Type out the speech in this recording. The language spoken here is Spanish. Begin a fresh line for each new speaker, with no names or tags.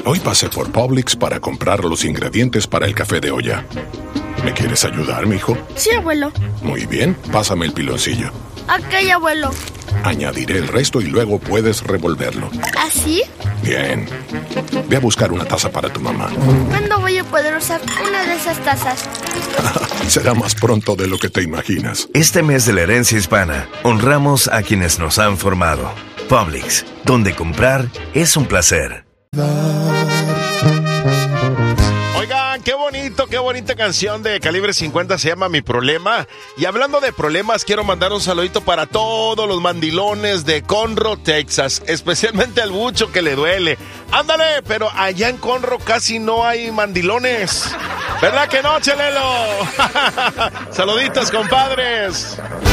Hoy pasé por Publix para comprar los ingredientes para el café de olla. ¿Me quieres ayudar, mijo?
Sí, abuelo.
Muy bien, pásame el piloncillo.
Ok, abuelo.
Añadiré el resto y luego puedes revolverlo.
¿Así?
Bien. Ve a buscar una taza para tu mamá.
¿Cuándo voy a poder usar una de esas tazas?
Será más pronto de lo que te imaginas.
Este mes de la herencia hispana, honramos a quienes nos han formado. Publix, donde comprar es un placer.
Oigan, qué bonita canción de Calibre 50 se llama Mi Problema. Y hablando de problemas, quiero mandar un saludito para todos los mandilones de Conroe, Texas, especialmente al Bucho que le duele. Ándale, pero allá en Conroe casi no hay mandilones. ¿Verdad que no, Chelelo? Saluditos, compadres.